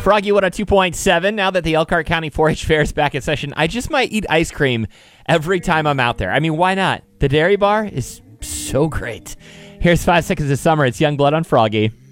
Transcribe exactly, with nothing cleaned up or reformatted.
Froggy one oh two point seven. Now that the Elkhart County four H Fair is back in session, I just might eat ice cream every time I'm out there. I mean, why not? The Dairy Bar is so great. Here's Five Seconds of Summer. It's Youngblood on Froggy.